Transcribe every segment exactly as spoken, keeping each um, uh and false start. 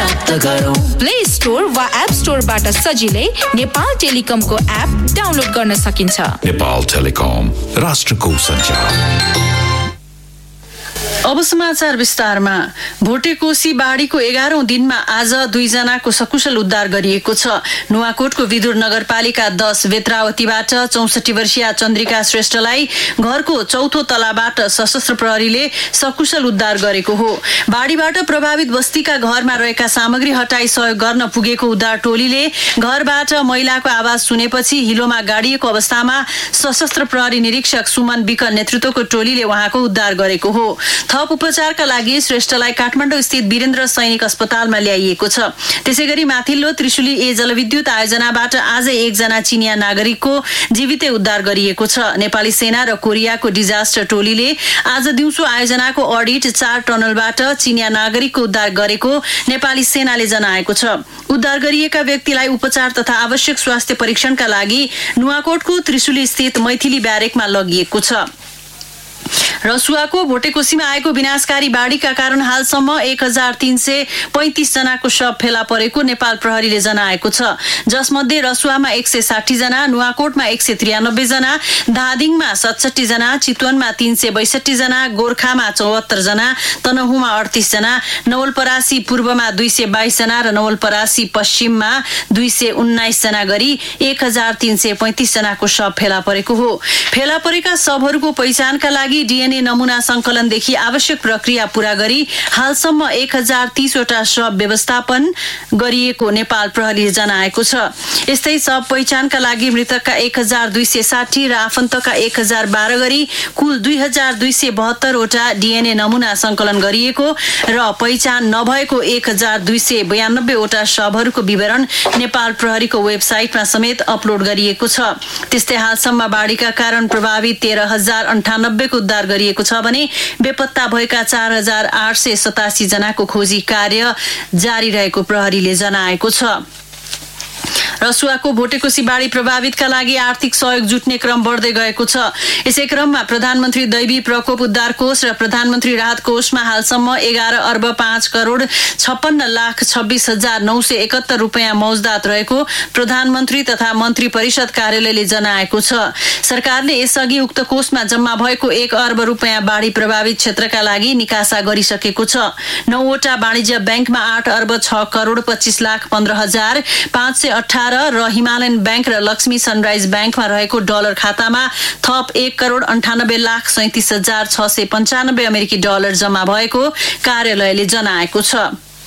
प्राप्त गरौँ। Play store वा एप स्टोरबाट सजिलै नेपाल टेलिकमको एप डाउनलोड गर्न सकिन्छ। नेपाल टेलिकम, राष्ट्रको सञ्चार। अब समाचार विस्तारमा। भोटेकोशी बाढीको एघारौं दिनमा आज दुईजनाको सकुशल उद्धार गरिएको छ। नुवाकोटको विदुर नगरपालिका दस बेत्रावतीबाट चौसठी वर्षीय चन्द्रिका श्रेष्ठलाई घरको चौथो तलाबाट सशस्त्र प्रहरीले सकुशल उद्धार गरेको हो। बाढीबाट प्रभावित बस्तीका घरमा रहेका सामग्री हटाई सहयोग गर्न पुगेको उद्धार टोलीले घरबाट महिलाको आवाज सुनेपछि हिलोमा गाडिएको अवस्थामा सशस्त्र प्रहरी निरीक्षक सुमन विक नेतृत्वको टोलीले उहाँको उद्धार गरेको हो। थप उपचारका लागि श्रेष्ठलाई काठमाडौँ स्थित वीरेन्द्र सैनिक अस्पतालमा ल्याइएको छ। त्यसैगरी माथिल्लो त्रिशुली ए जलविद्युत आयोजनाबाट आज एकजना चिनिया नागरिकको जीवितै उद्धार गरिएको छ। नेपाली सेना र कोरियाको डिजास्टर टोलीले आज दिउँसो आयोजनाको अडिट चार टनलबाट चिनिया नागरिकको उद्धार गरेको नेपाली सेनाले जनाएको छ। उद्धार गरिएका व्यक्तिलाई उपचार तथा आवश्यक स्वास्थ्य परीक्षणका लागि नुवाकोटको त्रिशुली स्थित मैथिली ब्यारेकमा लगिएको छ। रसुवाको भोटेकोशीमा आएको विनाशकारी बाढीका कारण हालसम्म एक हजार तीन सय पैंतिस जनाको शव फेला परेको नेपाल प्रहरीले जनाएको छ। जसमध्ये रसुवामा एक सय साठी जना, नुवाकोटमा एक सय त्रियानब्बे जना, धादिङमा सतसठी जना, चितवनमा तीन सय बैसठी जना, गोर्खामा चौहत्तर जना, तनहुमा अडतीस जना, नवलपरासी पूर्वमा दुई सय बाइस जना र नवलपरासी पश्चिममा दुई सय उन्नाइस जना गरी एक हजार तीन सय पैंतिस जनाको शव फेला परेको हो। फेला परेका शवहरूको पहिचानका लागि डीएनए नमूना संकलनदेखि आवश्यक प्रक्रिया पूरा गरी हालसम्म एक हजार तीसवटा शव व्यवस्थापन गरिएको नेपाल प्रहरीले जनाएको छ। यस्तै शव पहिचानका लागि मृतकका एक हजार दुई सय साठी र आफन्तका एक हजार बाह्र गरी कुल दुई हजार दुई सय बहत्तरवटा डीएनए नमूना संकलन गरिएको र पहिचान नभएको एक हजार दुई सय बयानब्बेवटा शवहरूको विवरण नेपाल प्रहरीको वेबसाइटमा समेत अपलोड गरिएको छ। त्यस्तै हालसम्म बाढीका कारण प्रभावित तेह्र हजार अन्ठानब्बेको उद्धार गरिएको छ भने बेपत्ता भएका चार हजार आठ सय सतासी जनाको खोजी कार्य जारी रहेको प्रहरीले जनाएको छ। रसुवाको भोटेकोशी बाढी प्रभावितका लागि आर्थिक सहयोग जुट्ने क्रम बढ्दै गएको छ। यसै क्रममा प्रधानमन्त्री दैवी प्रकोप उद्धार कोष र प्रधानमन्त्री राहत कोषमा हालसम्म एघार अर्ब पाँच करोड छप्पन्न लाख छब्बीस हजार नौ सय एकहत्तर रुपियाँ मौजदात रहेको प्रधानमन्त्री तथा मन्त्री परिषद कार्यालयले जनाएको छ। सरकारले यसअघि उक्त कोषमा जम्मा भएको एक अर्ब रुपियाँ बाढी प्रभावित क्षेत्रका लागि निकासा गरिसकेको छ। नौवटा वाणिज्य ब्याङ्कमा आठ अर्ब छ करोड पच्चीस लाख पन्ध्र हजार पाँच सय अठार र हिमालयन ब्याङ्क र लक्ष्मी सनराइज ब्याङ्कमा रहेको डलर खातामा थप एक करोड अन्ठानब्बे लाख सैतिस हजार छ सय पन्चानब्बे अमेरिकी डलर जम्मा भएको कार्यालयले जनाएको छ।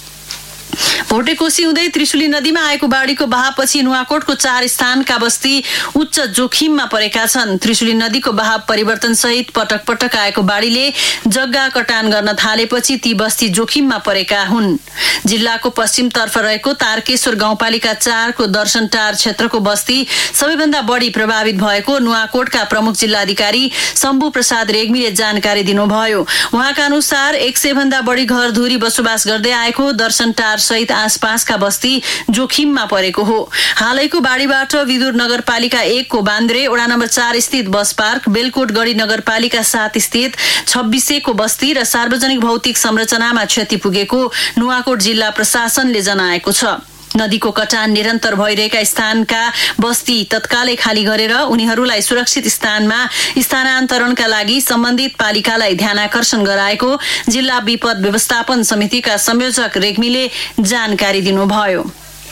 भोटेकोशी हुँदै त्रिशुली नदीमा आएको बाढीको बहावपछि नुवाकोटको चार स्थानका बस्ती उच्च जोखिममा परेका छन्। त्रिशुली नदीको बहाव परिवर्तन सहित पटक पटक आएको बाढीले जग्गा कटान गर्न थालेपछि ती बस्ती जोखिममा परेका हुन्। जिल्लाको पश्चिमतर्फ रहेको तारकेश्वर गाउँपालिका चारको दर्शनटार क्षेत्रको बस्ती सबैभन्दा बढी प्रभावित भएको नुवाकोटका प्रमुख जिल्लाधिकारी शम्भु प्रसाद रेग्मीले जानकारी दिनुभयो। उहाँका अनुसार एक सय भन्दा बढी घरधुरी बसोबास गर्दै आएको दर्शनटार सहित आसपासका बस्ती जोखिममा परेको हो। हालैको बाढीबाट विदुर नगरपालिका एक को बान्द्रे, वडा नम्बर चार स्थित बस पार्क, बेलकोटगढी नगरपालिका सात स्थित छब्बीसको बस्ती र सार्वजनिक भौतिक संरचनामा क्षति पुगेको नुवाकोट जिल्ला प्रशासनले जनाएको छ। नदीको कटान निरन्तर भइरहेका स्थानका बस्ती तत्कालै खाली गरेर उनीहरूलाई सुरक्षित स्थानमा स्थानान्तरणका लागि सम्बन्धित पालिकालाई ध्यानाकर्षण गराएको जिल्ला विपद व्यवस्थापन समितिका संयोजक रेग्मीले जानकारी दिनुभयो।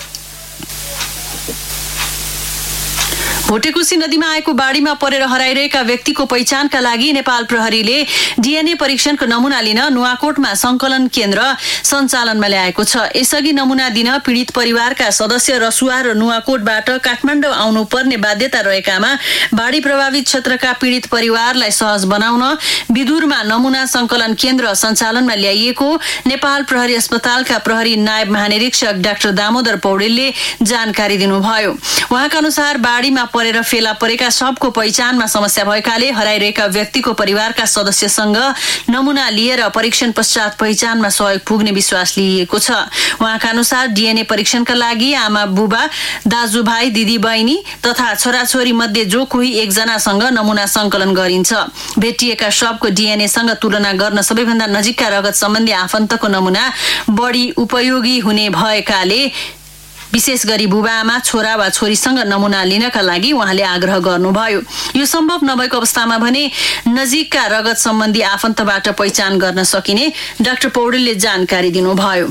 भोटेकोशी नदीमा आएको बाढीमा परेर हराइरहेका व्यक्तिको पहिचानका लागि नेपाल प्रहरीले डीएनए परीक्षणको नमूना लिन नुवाकोटमा संकलन केन्द्र सञ्चालनमा ल्याएको छ। यसअघि नमूना दिन पीडित परिवारका सदस्य रसुवा र नुवाकोटबाट काठमाडौँ आउनुपर्ने बाध्यता रहेकामा बाढी प्रभावित क्षेत्रका पीडित परिवारलाई सहज बनाउन विदुरमा नमूना संकलन केन्द्र सञ्चालनमा ल्याइएको नेपाल प्रहरी अस्पतालका प्रहरी नायब महानिरीक्षक डाक्टर दामोदर पौडेलले जानकारी दिनुभयो। उहाँका अनुसार बाढीमा परेर फेला परेका सबको पहिचानमा समस्या भएकाले हराइरहेका व्यक्तिको परिवारका सदस्यसँग नमुना लिएर परीक्षण पश्चात पहिचानमा सहयोग पुग्ने विश्वास लिइएको छ। उहाँका अनुसार डीएनए परीक्षणका लागि आमा बुबा, दाजुभाइ, दिदी बहिनी तथा छोराछोरी मध्ये जो कोही एकजनासँग नमुना संकलन गरिन्छ। भेटिएका सबको डीएनएसँग तुलना गर्न सबैभन्दा नजिकका रगत सम्बन्धी आफन्तको नमुना बढी उपयोगी हुने भएकाले विशेष गरी बुबाआमा, छोरा वा छोरीसँग नमुना लिनका लागि उहाँले आग्रह गर्नुभयो। यो सम्भव नभएको अवस्थामा भने नजिकका रगत सम्बन्धी आफन्तबाट पहिचान गर्न सकिने डाक्टर पौडेलले जानकारी दिनुभयो।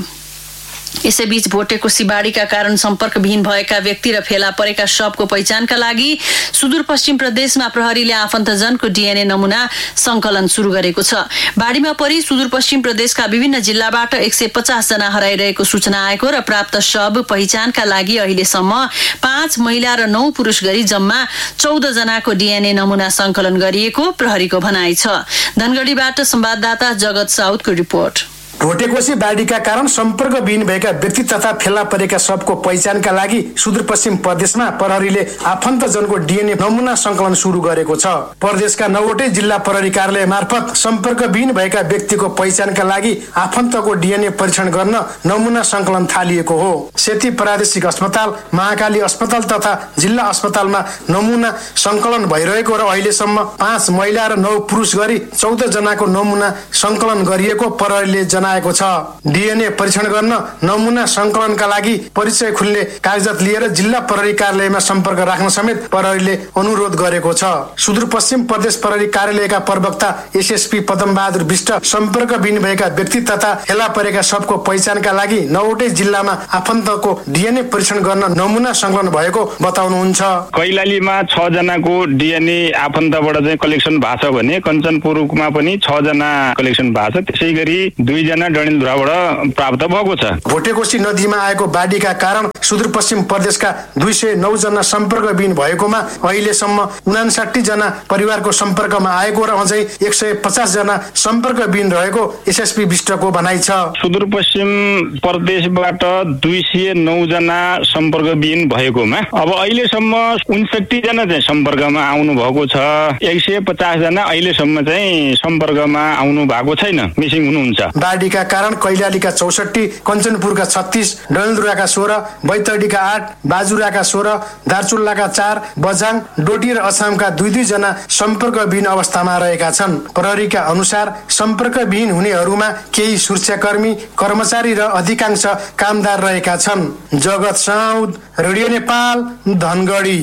यसैबीच भोटेकोशी बाढीका कारण सम्पर्कविहीन भएका व्यक्ति र फेला परेका शवको पहिचानका लागि सुदूरपश्चिम प्रदेशमा प्रहरीले आफन्तजनको डीएनए नमुना संकलन सुरु गरेको छ। बाढीमा परि सुदूरपश्चिम प्रदेशका विभिन्न जिल्लाबाट एक सय पचास जना हराइरहेको सूचना आएको र प्राप्त शव पहिचानका लागि अहिलेसम्म पाँच महिला र नौ पुरुष गरी जम्मा चौध जनाको डीएनए नमुना संकलन गरिएको प्रहरीको भनाइ छ। धनगढीबाट संवाददाता जगत साउदको रिपोर्ट। भोटेकोशी बाढीका कारण सम्पर्कविहीन भएका व्यक्ति तथा फेला परेका सबको पहिचानका लागि सुदूरपश्चिम प्रदेशमा प्रहरीले आफन्तजनको डीएनए नमुना संकलन सुरु गरेको छ। प्रदेशका नौवटै जिल्ला प्रहरी कार्यालय मार्फत सम्पर्कविहीन भएका व्यक्तिको पहिचानका लागि आफन्तको डीएनए परीक्षण गर्न नमुना संकलन थालिएको हो। सेती प्रादेशिक अस्पताल, महाकाली अस्पताल तथा जिल्ला अस्पतालमा नमुना संकलन भइरहेको र अहिलेसम्म पाँच महिला र नौ पुरुष गरी चौध जनाको नमुना संकलन गरिएको प्रहरीले जनाएको छ। डीएनए परीक्षण गर्न नमुना संकलनका लागि परिचय खुल्ने कागजात लिएर जिल्ला प्रहरी कार्यालयमा सम्पर्क राख्न समेत प्रहरीले अनुरोध गरेको छ। सुदूरपश्चिम प्रदेश प्रहरी कार्यालयका प्रवक्ता एसएसपी पदमबहादुर विष्ट सम्पर्कविहीन भएका व्यक्ति तथा फेला परेका सबको पहिचानका लागि नौवटै जिल्लामा आफन्तको डीएनए परीक्षण गर्न नमुना संकलन भएको बताउनुहुन्छ। कैलालीमा छ जनाको डीएनए आफन्तबाट चाहिँ कलेक्सन भएको छ भने कञ्चनपुरमा पनि छ जना कलेक्सन भएको छ। त्यसै गरी दुई जना डडेलधुराबाट प्राप्त भएको छ। भोटेकोशी नदीमा आएको बाढीका कारण सुदूरपश्चिम प्रदेशका दुई सय नौ जना सम्पर्कविहीन भएकोमा अहिलेसम्म उनासाठी जना परिवारको सम्पर्कमा आएको र अझै एक सय पचास जना सम्पर्कविहीन रहेको एसएसपी विष्टको भनाइ छ। सुदूरपश्चिम प्रदेशबाट दुई सय नौ जना सम्पर्कविहीन भएकोमा अब अहिलेसम्म उनसठी जना चाहिँ सम्पर्कमा आउनु भएको छ। एक सय पचास जना अहिलेसम्म चाहिँ सम्पर्कमा आउनु भएको छैन, मिसिङ हुनुहुन्छ। बाढीका कारण कैलालीका चौसठी, कञ्चनपुरका छत्तीस, डडेलधुराका सोह्र, बैतडीका आठ, बाजुराका सोह्र, दार्चुल्लाका चार, बझाङ, डोटी र अछामका दुई दुई जना सम्पर्कविहीन अवस्थामा रहेका छन्। प्रहरीका अनुसार सम्पर्कविहीन हुनेहरूमा केही सुरक्षाकर्मी, कर्मचारी र अधिकांश कामदार रहेका छन्। जगत साउद, रेडियो नेपाल, धनगढी।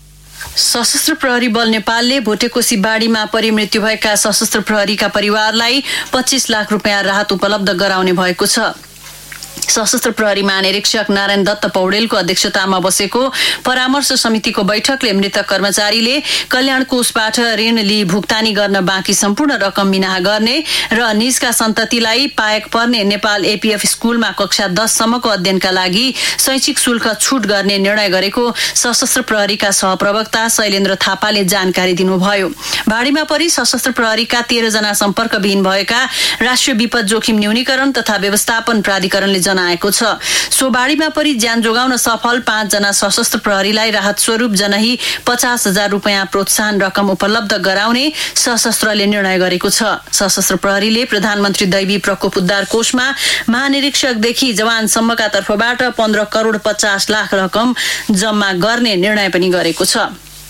सशस्त्र प्रहरी बल नेपालले भोटेकोशी बाढीमा परि मृत्यु भएका सशस्त्र प्रहरीका परिवारलाई पच्चीस लाख रुपियाँ राहत उपलब्ध गराउने भएको छ। सशस्त्र प्रहरी महानिरीक्षक नारायण दत्त पौडेलको अध्यक्षतामा बसेको परामर्श समितिको बैठकले मृतक कर्मचारीले कल्याण कोषबाट ऋण लिई भुक्तानी गर्न बाँकी सम्पूर्ण रकम मिनाहा गर्ने र निजका सन्ततिलाई पाएक पर्ने नेपाल एपीएफ स्कुलमा कक्षा दस सम्मको अध्ययनका लागि शैक्षिक शुल्क छुट गर्ने निर्णय गरेको सशस्त्र प्रहरीका सहप्रवक्ता शैलेन्द्र थापाले जानकारी दिनुभयो। बाढीमा परि सशस्त्र प्रहरीका तेह्र जना सम्पर्कविहीन भएका राष्ट्रिय विपद जोखिम न्यूनीकरण तथा व्यवस्थापन प्राधिकरणले जनाएको छ। सो बाढीमा परि ज्यान जोगाउन सफल पाँच जना सशस्त्र प्रहरीलाई राहत स्वरूप जनही पचास हजार रुपियाँ प्रोत्साहन रकम उपलब्ध गराउने सशस्त्रले निर्णय गरेको छ। सशस्त्र प्रहरीले प्रधानमन्त्री दैवी प्रकोप उद्धार कोषमा महानिरीक्षकदेखि जवानसम्मका तर्फबाट पन्ध्र करोड पचास लाख रकम जम्मा गर्ने निर्णय पनि गरेको छ।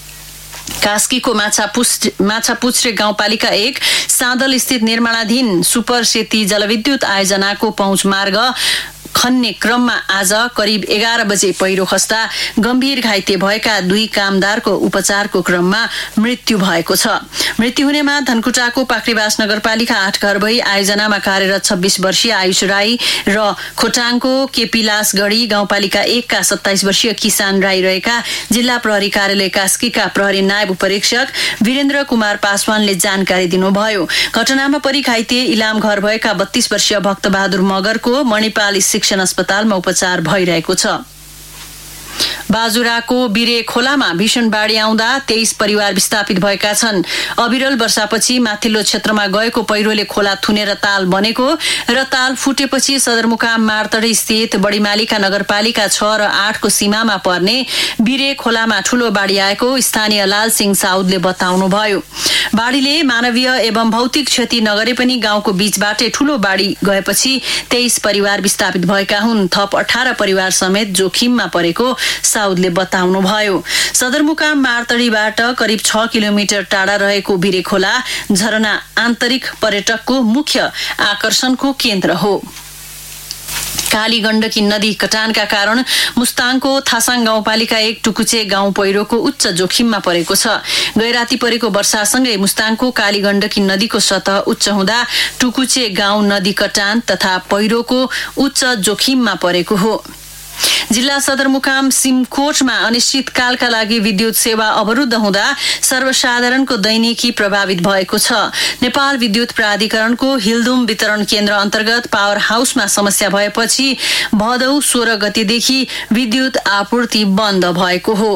कास्कीको माछापुच्छ्रे गाउँपालिका एक सादल स्थित निर्माणाधीन सुपर सेती जलविद्युत आयोजनाको पहुँच मार्ग खन्ने क्रममा आज करिब एघार बजे पहिरो खस्दा गम्भीर घाइते भएका दुई कामदारको उपचारको क्रममा मृत्यु भएको छ। मृत्यु हुनेमा धनकुटाको पाक्रीबास नगरपालिका आठ घर भई आयोजनामा कार्यरत छब्बीस वर्षीय आयुष राई र खोटाङको केपिलासगढी गाउँपालिका एक का सत्ताइस वर्षीय किसान राई रहेका जिल्ला प्रहरी कार्यालय कास्कीका प्रहरी नायब उपरीक्षक वीरेन्द्र कुमार पासवानले जानकारी दिनुभयो। घटनामा परि घाइते इलाम घर भएका बत्तीस वर्षीय भक्तबहादुर मगरको मणिपाल शिक्षण अस्पतालमा उपचार भइरहेको छ। बाजुराको बिरे खोलामा भीषण बाढी आउँदा तेइस परिवार विस्थापित भएका छन्। अविरल वर्षापछि माथिल्लो क्षेत्रमा गएको पहिरोले खोला थुनेर ताल बनेको र ताल फुटेपछि सदरमुकाम मार्तडी स्थित बडीमालिका नगरपालिका छ र आठको सीमामा पर्ने बिरे खोलामा ठूलो बाढी आएको स्थानीय लाल सिंह साउदले बताउनुभयो। बाढीले मानवीय एवं भौतिक क्षति नगरे पनि गाउँको बीचबाटै ठूलो बाढी गएपछि तेइस परिवार विस्थापित भएका हुन्। थप अठार परिवार समेत जोखिममा परेको साउदले बताउनुभयो। सदरमुकाम मार्तडीबाट करिब छ किलोमिटर टाढा रहेको बिरे खोला झरना आन्तरिक पर्यटकको मुख्य आकर्षणको केन्द्र हो। काली गण्डकी नदी कटानका कारण मुस्ताङको थासाङ गाउँपालिका एक टुकुचे गाउँ पहिरोको उच्च जोखिममा परेको छ। गैराती परेको वर्षासँगै मुस्ताङको काली गण्डकी नदीको सतह उच्च हुँदा टुकुचे गाउँ नदी कटान तथा पहिरोको उच्च जोखिममा परेको हो। जिल्ला सदरमुकाम सिमकोटमा अनिश्चितकालका लागि विद्युत सेवा अवरुद्ध हुँदा सर्वसाधारणको दैनिकी प्रभावित भएको छ। नेपाल विद्युत प्राधिकरणको हिल्दुम वितरण केन्द्र अन्तर्गत पावर हाउसमा समस्या भएपछि भदौ सोह्र गतेदेखि विद्युत आपूर्ति बन्द भएको हो।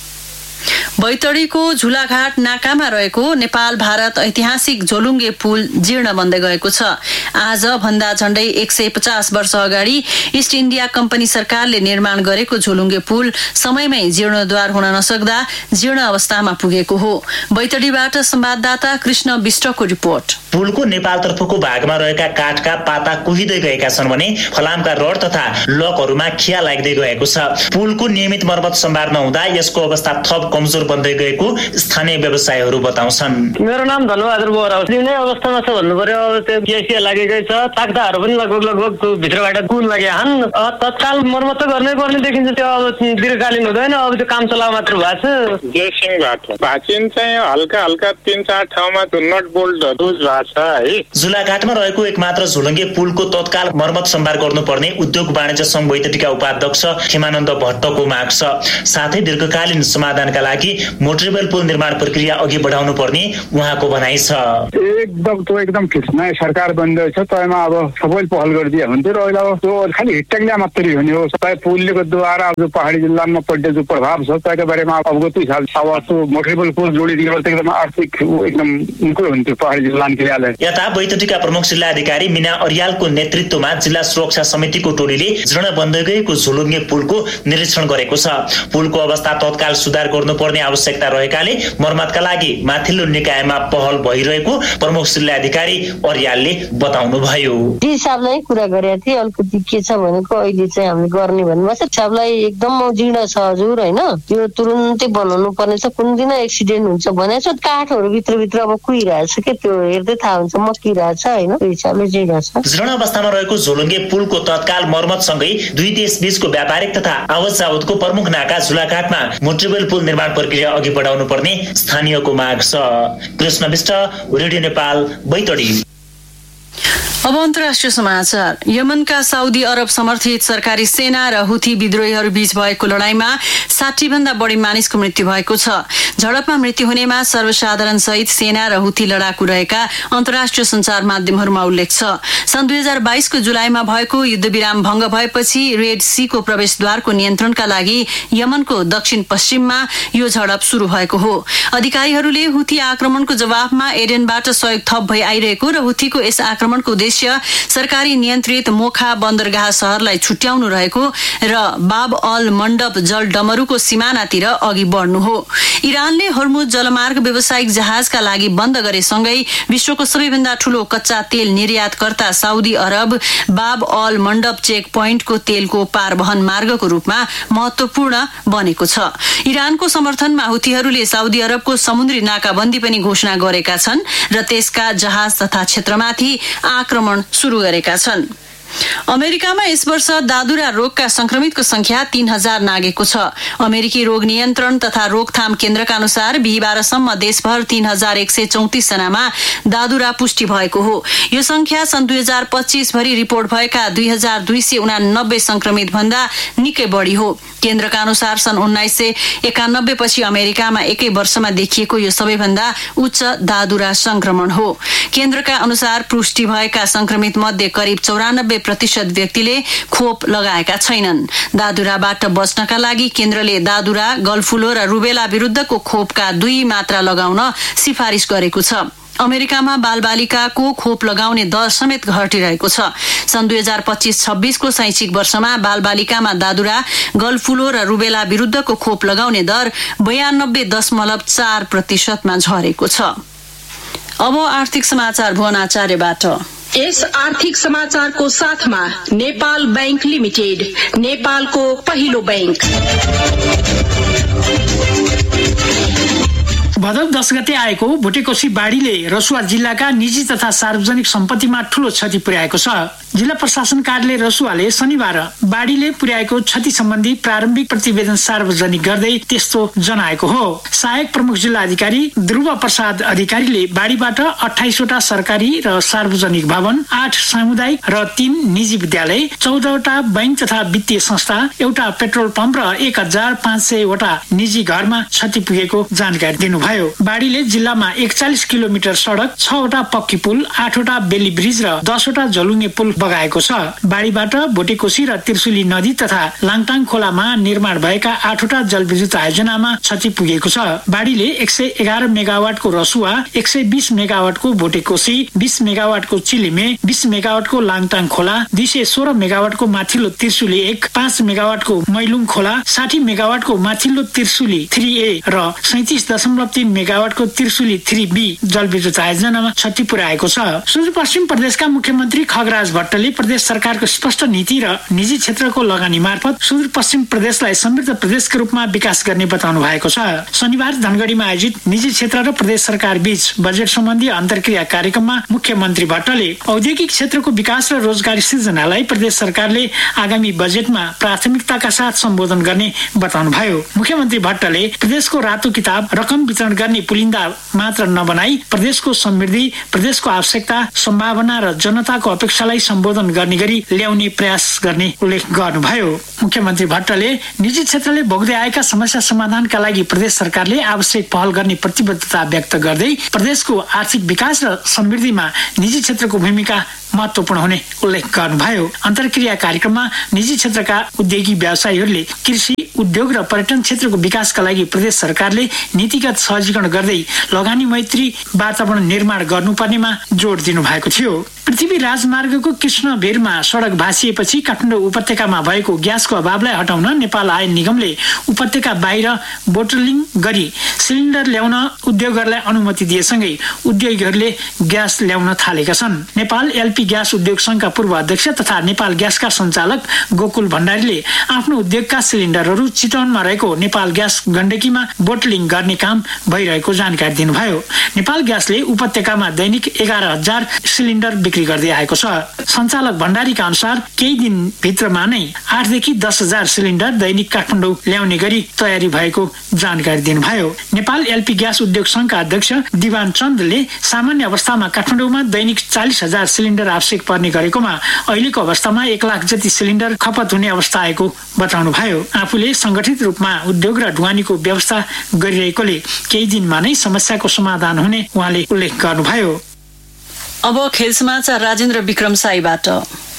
बैतडीको झुलाघाट नाकामा रहेको नेपाल भारत ऐतिहासिक झोलुङ्गे पुल जीर्ण बन्दै गएको छ। आज भन्दा झण्डै एक सय पचास वर्ष अगाडि इस्ट इन्डिया कम्पनी सरकारले निर्माण गरेको झोलुङ्गे पुल समयमै जीर्णोद्धार हुन नसक्दा जीर्ण अवस्थामा पुगेको हो। बैतडीबाट संवाददाता कृष्ण विष्टको रिपोर्ट। पुलको नेपालतर्फको भागमा रहेका काठका पाता कुहिँदै गएका छन् भने फलामका रड तथा लकहरूमा खिया लाग्दै गएको छ। पुलको नियमित मर्मत सम्भार नहुँदा यसको अवस्था थप कमजोर बन्दै गएको स्थानीय व्यवसायीहरू बताउँछन्। मेरो नाम धनबहादुर बोरा हो। दिनै अवस्थामा छ भन्नु पर्यो। अब त्यो ग्यासिया लागेकै छ। ताक्दाहरू पनि लगभग लगभग भित्रबाट कुन लागे हन्। तत्काल मर्मत त गर्नै पर्ने देखिन्छ। त्यो अब दीर्घकालीन हुँदैन। अब त्यो काम चलाउ मात्र भएको छ। जयसिंहबाट भाचिन चाहिँ हल्का हल्का तीन चार ठाउँमा नट बोल्ट लुज भएको छ है। झुलाघाटमा रहेको एकमात्र झोलुङ्गे पुलको तत्काल मर्मत सम्भार गर्नुपर्ने उद्योग वाणिज्य संघ बैतडीका उपाध्यक्ष खेमानन्द भट्टको माग छ। साथै दीर्घकालीन समाधानका लागि मोटरेबल पुल निर्माण प्रक्रिया अघि बढाउनु पर्ने उहाँको भनाइ छ। एकदम त्यो एकदम फिक्स नयाँ सरकार बन्दैछ। त्यसमा अब सबैले पहल गरिदिए हुन्थ्यो र अहिले अब त्यो खालि हिट्टङ्ग्या मात्रै हुने हो। सबै पुलको द्वारा जो पहाडी जिल्लामा पर्ने जो प्रभाव छ त्यसको बारेमा अवगत छ। अब त्यो मोटरेबल पुल जोडिदियो भने एकदम आर्थिक एकदम उनको हुन्थ्यो पहाडी जिल्लाको लिए। यता बैतडीका प्रमुख जिल्ला अधिकारी मीना अर्यालको नेतृत्वमा जिल्ला सुरक्षा समितिको टोलीले जीर्ण बन्दै गएको झोलुङ्गे पुलको निरीक्षण गरेको छ। पुलको अवस्था तत्काल सुधार गर्नुपर्ने आवश्यकता रहेकाले मर्मतका लागि माथिल्लो निकायमा पहल भइरहेको प्रमुख जिल्ला अधिकारी अर्यालले बताउनुभयो। हिसाबलाई कुरा गरेका थिए। अलिकति के छ भनेको अहिले चाहिँ हामीले गर्ने भन्नुभएको छ। हिसाबलाई एकदम जीर्ण छ हजुर होइन। यो तुरुन्तै बनाउनु पर्ने छ। कुन दिन एक्सिडेन्ट हुन्छ भनेको छ। काठहरू भित्रभित्र अब कुहिरहेछ के त्यो हेर्दै थाहा हुन्छ मकिरहेछ होइन। त्यो हिसाबले जीर्ण छ। जीर्ण अवस्थामा रहेको झोलुङ्गे पुलको तत्काल मर्मतसँगै दुई देश बीचको व्यापारिक तथा आवत जावतको प्रमुख नाका झुलाघाटमा मोटरेबल पुल निर्माण प्रक्रिया अघि बढाउनु पर्ने स्थानीयको माग छ। कृष्ण विष्ट, रेडियो नेपाल, बैतडी। अब अन्तर्राष्ट्रिय समाचार। यमनका साउदी अरब समर्थित सरकारी सेना र हुथी विद्रोहीहरू बीच भएको लडाईँमा साठी भन्दा बढी मानिसको मृत्यु भएको छ। झडपमा मृत्यु हुनेमा सर्वसाधारण सहित सेना र हुथी लडाकु रहेका अन्तर्राष्ट्रिय सञ्चार माध्यमहरूमा उल्लेख छ। सन् दुई हजार बाइसको जुलाईमा भएको युद्धविराम भंग भएपछि रेड सीको प्रवेशद्वारको नियन्त्रणका लागि यमनको दक्षिण पश्चिममा यो झडप शुरू भएको हो। अधिकारीहरूले हुथी आक्रमणको जवाफमा एडेनबाट सहयोग थप भई आइरहेको र हुथीको यस आक्रमणको उद्देश्य सरकारी नियन्त्रित मोखा बन्दरगाह शहरलाई छुट्याउनु रहेको र बाब अल मण्डप जल डमरूको सिमानातिर अघि बढ्नु हो। इरानले हर्मुज जलमार्ग व्यावसायिक जहाजका लागि बन्द गरेसँगै विश्वको सबैभन्दा ठूलो कच्चा तेल निर्यातकर्ता साउदी अरब बाब अल मण्डप चेक पोइन्टको तेलको पारवहन मार्गको रूपमा महत्वपूर्ण बनेको छ। इरानको समर्थनमा हुथीहरूले साउदी अरबको समुद्री नाकाबन्दी पनि घोषणा गरेका छन् र त्यसका जहाज तथा क्षेत्रमाथि आक्रमण शुरू गरेका छन्। अमेरिकामा यस वर्ष दादुरा रोगका संक्रमितको संख्या तीन हजार नागेको छ। अमेरिकी रोग नियन्त्रण तथा रोकथाम केन्द्रका अनुसार बिहिबारसम्म देशभर तीन हजार एक सय चौतिस जनामा दादुरा पुष्टि भएको हो। यो संख्या सन् दुई हजार पच्चीस भरि रिपोर्ट भएका दुई हजार दुई सय उनानब्बे संक्रमित भन्दा निकै बढ़ी हो। केन्द्रका अनुसार सन् उन्नाइस सय एकानब्बे पछि अमेरिकामा एकै वर्षमा देखिएको यो सबैभन्दा उच्च दादुरा संक्रमण हो। केन्द्रका अनुसार पुष्टि भएका संक्रमित मध्ये करिब चौरानब्बे बयानब्बे प्रतिशत व्यक्तिले खोप लगाएका छैनन्। दादुराबाट बच्नका लागि केन्द्रले दादुरा, गलफुलो र रुबेला विरुद्धको खोपका दुई मात्रा लगाउन सिफारिस गरेको छ। अमेरिकामा बालबालिकाको खोप लगाउने दर समेत घटिरहेको छ। सन् दुई हजार पच्चीस छब्बीसको शैक्षिक वर्षमा बालबालिकामा दादुरा, गलफुलो र रुबेला विरुद्धको खोप लगाउने दर बयानब्बे दशमलव चार प्रतिशतमा झरेको छ। अब आर्थिक समाचार भुवन आचार्यबाट। यस आर्थिक समाचारको साथमा नेपाल बैंक लिमिटेड, नेपालको पहिलो बैंक। भदौ दस गते आएको भुटेकोसी बाढीले रसुवा जिल्लाका निजी तथा सार्वजनिक सम्पत्तिमा ठूलो क्षति पुर्याएको छ। जिल्ला प्रशासन कार्यालय रसुवाले शनिबार बाढीले पुर्याएको क्षति सम्बन्धी प्रारम्भिक प्रतिवेदन सार्वजनिक गर्दै त्यस्तो जनाएको हो। सहायक प्रमुख जिल्ला अधिकारी ध्रुव प्रसाद अधिकारीले बाढीबाट अठाइसवटा सरकारी र सार्वजनिक भवन, आठ सामुदायिक र तीन निजी विद्यालय, चौधवटा बैंक तथा वित्तीय संस्था, एउटा पेट्रोल पम्प र एक हजार पाँच सयवटा निजी घरमा क्षति पुगेको जानकारी दिनुभयो। बाढीले जिल्लामा एकचालिस किलोमिटर सड़क, छवटा पक्की पुल, आठवटा बेली ब्रिज र दसवटा झलुङ्गे पुल बगाएको छ। बाढीबाट भोटेकोसी र त्रिशुली नदी तथा लाङटाङ खोलामा निर्माण भएका आठवटा जलविद्युत आयोजनामा क्षति पुगेको छ। बाढीले एक सय एघार मेगावाटको रसुवा, एक सय बीस मेगावाटको भोटेकोसी, बीस मेगावाटको चिलिमे, बीस मेगावाटको लाङटाङ खोला, दुई सय सोह्र मेगावाटको माथिल्लो त्रिशुली एक, पाँच मेगावाटको मैलुङ खोला, साठी मेगावाटको माथिल्लो त्रिशुली थ्री ए र सैतिस दशमलव तीन मेगावाटको त्रिशुली थ्री बी जलविद्युत आयोजनामा क्षति पुर्याएको छ। सुदूरपश्चिम प्रदेशका मुख्यमन्त्री खगराज भट्टले प्रदेश सरकारको स्पष्ट नीति र निजी क्षेत्रको लगानी मार्फत सुदूरपश्चिम प्रदेशलाई समृद्ध प्रदेशको रूपमा विकास गर्ने बताउनु भएको छ। शनिबार धनगढीमा आयोजित निजी क्षेत्र र प्रदेश सरकार बीच बजेट सम्बन्धी अन्तर्क्रिया कार्यक्रममा मुख्यमन्त्री भट्टले औद्योगिक क्षेत्रको विकास र रोजगारी सृजनालाई प्रदेश सरकारले आगामी बजेटमा प्राथमिकताका साथ सम्बोधन गर्ने बताउनु भयो। मुख्यमन्त्री भट्टले प्रदेशको रातो किताब रकम वितरण गर्ने पुलिन्दा मात्र नबनाई प्रदेशको समृद्धि, प्रदेशको आवश्यकता, सम्भावना र जनताको अपेक्षालाई सम्बोधन गर्ने गरी ल्याउने प्रयास गर्ने उल्लेख गर्नुभयो। मुख्यमन्त्री भट्टले निजी क्षेत्रले भोग्दै आएका समस्या समाधानका लागि प्रदेश सरकारले आवश्यक पहल गर्ने प्रतिबद्धता व्यक्त गर्दै प्रदेशको आर्थिक विकास र समृद्धिमा निजी क्षेत्रको भूमिका महत्वपूर्ण हुने उल्लेख गर्नुभयो। अन्तर्क्रिया कार्यक्रममा निजी क्षेत्रका उद्योगी व्यवसायीहरूले कृषि, उद्योग र पर्यटन क्षेत्रको विकासका लागि प्रदेश सरकारले नीतिगत सहजीकरण गर्दै लगानी मैत्री वातावरण निर्माण गर्नुपर्नेमा जोड दिनु भएको थियो। पृथ्वी राजमार्गको कृष्णबेरमा सडक भाँसिएपछि काठमाडौँ उपत्यकामा भएको ग्यासको अभावलाई हटाउन नेपाल आयल निगमले उपत्यका बाहिर बोटलिङ गरी सिलिन्डर ल्याउन उद्योगहरूलाई अनुमति दिएसँगै उद्योगीहरूले ग्यास ल्याउन थालेका छन्। नेपाल एलपी ग्यास उद्योग संघका पूर्व अध्यक्ष तथा नेपाल ग्यासका सञ्चालक गोकुल भण्डारीले आफ्नो उद्योगका सिलिन्डरहरू चितवनमा रहेको नेपाल ग्यास गण्डकीमा बोटलिङ गर्ने काम भइरहेको जानकारी दिनुभयो। नेपाल ग्यासले उपत्यकामा दैनिक एघार हजार सिलिन्डर बिक्री गर्दै आएको छ। सञ्चालक भण्डारीका अनुसार केही दिन भित्रमा नै आठदेखि दस हजार सिलिन्डर दैनिक काठमाडौँ ल्याउने गरी तयारी भएको जानकारी दिनुभयो। नेपाल एलपी ग्यास उद्योग संघका अध्यक्ष दिवान चन्दले सामान्य अवस्थामा काठमाडौँमा दैनिक चालिस हजार सिलिन्डर आवश्यक पर्ने गरेकोमा अहिलेको अवस्थामा एक लाख जति सिलिन्डर खपत हुने अवस्था आएको बताउनु भयो। आफूले संगठित रूपमा उद्योग र ढुवानीको व्यवस्था गरिरहेकोले केही दिनमा नै समस्याको समाधान हुने उहाँले उल्लेख गर्नुभयो। अब खेल समाचार राजेन्द्र विक्रम साईबाट।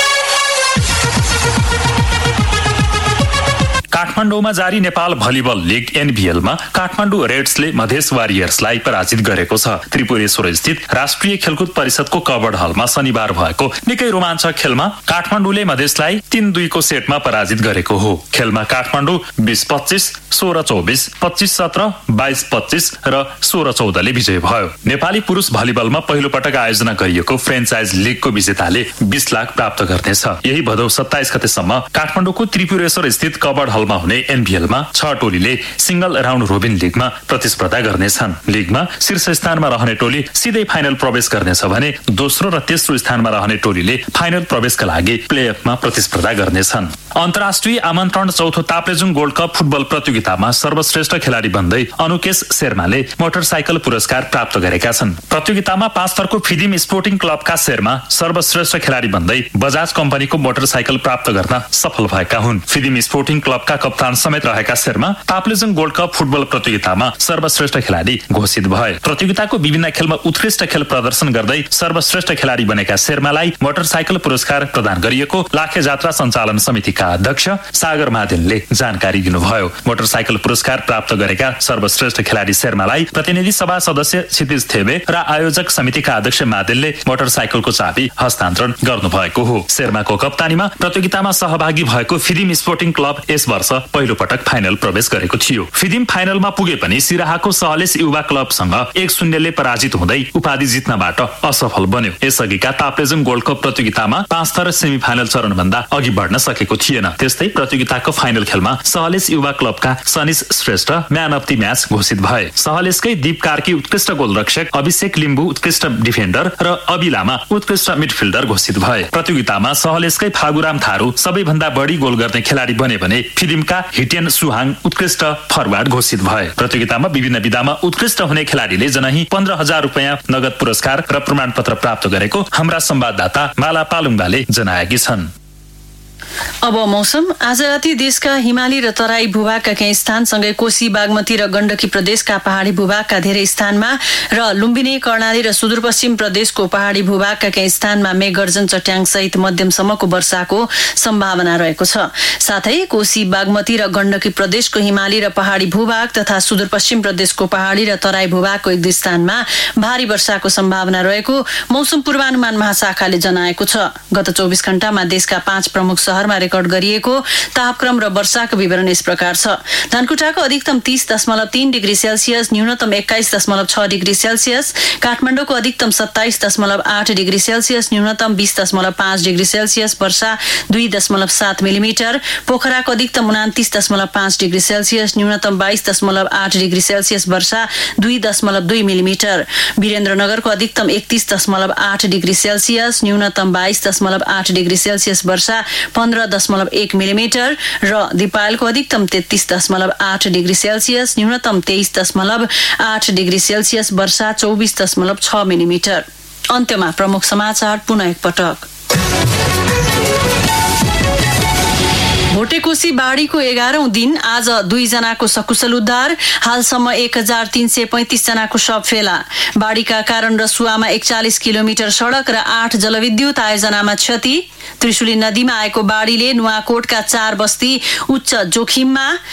काठमाडौँमा जारी नेपाल भलिबल लिग एनबीएलमा काठमाडौँ रेड्सले मधेस वारियर्सलाई पराजित गरेको छ। त्रिपुरेश्वर स्थित राष्ट्रिय खेलकुद परिषदको कवर्ड हलमा शनिबार भएको निकै रोमाञ्चक खेलमा काठमाडौँले मधेसलाई तीन दुईको सेटमा पराजित गरेको हो। खेलमा काठमाडौँ बीस पच्चीस, सोह्र चौबिस, पच्चीस सत्र, बाइस पच्चीस र सोह्र चौधले विजय भयो। नेपाली पुरुष भलिबलमा पहिलो पटक आयोजना गरिएको फ्रेन्चाइज लिगको विजेताले बीस लाख प्राप्त गर्नेछ। यही भदौ सत्ताइस गतेसम्म काठमाडौँको त्रिपुरेश्वर स्थित कवर्ड हलमा हुने एनबीएलमा छ टोलीले सिंगल राउन्ड रोबिन लिगमा प्रतिस्पर्धा गर्नेछन्। लिगमा शीर्ष स्थानमा रहने टोली सिधै फाइनल प्रवेश गर्नेछ भने दोस्रो र तेस्रो स्थानमा रहने टोलीले फाइनल प्रवेशका लागि प्लेअफमा प्रतिस्पर्धा गर्नेछन्। अन्तर्राष्ट्रिय आमन्त्रण चौथो ताप्लेजुङ गोल्ड कप फुटबल प्रतियोगितामा सर्वश्रेष्ठ खेलाडी बन्दै अनुकेश शर्माले मोटरसाइकल पुरस्कार प्राप्त गरेका छन्। प्रतियोगितामा पाँच थरको फिदिम स्पोर्टिङ क्लबका शर्मा सर्वश्रेष्ठ खेलाडी बन्दै बजाज कम्पनीको मोटरसाइकल प्राप्त गर्न सफल भएका हुन्। फिदिम स्पोर्टिङ क्लबका कप्तान समेत रहेका शेर्मा ताप्लेजुङ गोल्ड कप फुटबल प्रतियोगितामा सर्वश्रेष्ठ खेलाडी घोषित भए। प्रतियोगिताको विभिन्न खेलमा उत्कृष्ट खेल प्रदर्शन गर्दै सर्वश्रेष्ठ खेलाडी बनेका शेर्मालाई मोटरसाइकल पुरस्कार प्रदान गरिएको लाखे जात्रा सञ्चालन समितिका अध्यक्ष सागर महादेवले जानकारी दिनुभयो। मोटरसाइकल पुरस्कार प्राप्त गरेका सर्वश्रेष्ठ खेलाडी शेर्मालाई प्रतिनिधि सभा सदस्य क्षितिज थेबे र आयोजक समितिका अध्यक्ष महादेवले मोटरसाइकलको चाबी हस्तान्तरण गर्नुभएको हो। शेर्माको कप्तानीमा प्रतियोगितामा सहभागी भएको फिदिम स्पोर्टिङ क्लब यस वर्ष पहिलो पटक फाइनल प्रवेश गरेको थियो। फिदिम फाइनलमा पुगे पनि सिराहाको सहलेस युवा क्लबसँग एक शून्यले पराजित हुँदै उपाधि जित्नबाट असफल बन्यो। यसअघिका ताप्लेजुङ गोल्ड कप प्रतियोगितामा पाँच थर सेमी फाइनल चरणभन्दा अघि बढ्न सकेको थिएन। त्यस्तै प्रतियोगिताको फाइनल खेलमा सहलेस युवा क्लबका सनिस Shrestha man of the match घोषित भए। सहलेसकै दीप कार्की उत्कृष्ट गोलरक्षक, अभिषेक लिम्बू उत्कृष्ट डिफेन्डर र अबिलामा उत्कृष्ट मिडफिल्डर घोषित भए। प्रतियोगितामा सहलेसकै फागुराम थारू सबैभन्दा बढी गोल गर्ने खेलाडी बने भने फिदिमका हिटेन सुहाङ उत्कृष्ट फरवार्ड घोषित भए। प्रतियोगितामा विभिन्न विधामा उत्कृष्ट हुने खेलाडीले जनाही पन्ध्र हजार रुपियाँ नगद पुरस्कार र प्रमाणपत्र प्राप्त गरेको हाम्रा संवाददाता माला पालुङबाले जनाएकी छन्। अब मौसम। आज राति देशका हिमाली र तराई भूभागका केही स्थानसँगै कोशी, बागमती र गण्डकी प्रदेशका पहाडी भूभागका धेरै स्थानमा र लुम्बिनी, कर्णाली र सुदूरपश्चिम प्रदेशको पहाडी भूभागका केही स्थानमा मेघगर्जन, चट्याङ सहित मध्यमसम्मको वर्षाको सम्भावना रहेको छ। साथै कोशी, बागमती र गण्डकी प्रदेशको हिमाली र पहाडी भूभाग तथा सुदूरपश्चिम प्रदेशको पहाडी र तराई भूभागको एक दुई स्थानमा भारी वर्षाको सम्भावना रहेको मौसम पूर्वानुमान महाशाखाले जनाएको छ। गत चौबिस घण्टामा देशका पाँच प्रमुख शहरमा रेकर्ड गरिएको तापक्रम र वर्षाको विवरण यस प्रकार छ। धनकुटाको अधिकतम तीस दशमलव तीन डिग्री सेल्सियस, न्यूनतम एक्काइस दशमलव छ डिग्री सेल्सियस, काठमाडौँको अधिकतम सत्ताइस दशमलव आठ डिग्री सेल्सियस, न्यूनतम बीस दशमलव पाँच डिग्री सेल्सियस, वर्षा दुई दशमलव सात मिलिमिटर, पोखराको अधिकतम उनातिस दशमलव पाँच डिग्री सेल्सियस, न्यूनतम बाइस दशमलव आठ डिग्री सेल्सियस, वर्षा दुई दशमलव दुई मिलिमिटर, वीरेन्द्रनगरको अधिकतम एकतिस दशमलव आठ डिग्री सेल्सियस, न्यूनतम बाइस दशमलव आठ डिग्री सेल्सियस, वर्षा पन्ध्र दशमलव एक मिलिमिटर र दिपायलको अधिकतम तेत्तीस दशमलव आठ डिग्री सेल्सियस, न्यूनतम तेइस दशमलव आठ डिग्री सेल्सियस, वर्षा चौबिस दशमलव छ मिलिमिटर। अन्त्यमा प्रमुख समाचार पुनः एकपटक। भोटेकोशी बाढीको एघारौं दिन आज दुईजनाको सकुशल उद्धार, हालसम्म एक हजार तीन सय पैंतिस जनाको शव फेला। बाढीका कारण रसुवामा एकचालिस किलोमिटर सड़क र आठ जलविद्युत आयोजनामा क्षति। त्रिशुली नदीमा आएको बाढीले नुवाकोटका चार बस्ती उच्च जोखिममा।